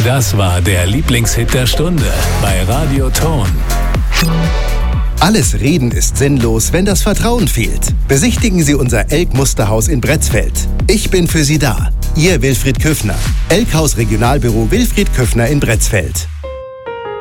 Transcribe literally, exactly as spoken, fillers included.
Das war der Lieblingshit der Stunde bei Radio Ton. Alles Reden ist sinnlos, wenn das Vertrauen fehlt. Besichtigen Sie unser Elk-Musterhaus in Bretzfeld. Ich bin für Sie da. Ihr Wilfried Köffner. Elkhaus Regionalbüro Wilfried Köffner in Bretzfeld.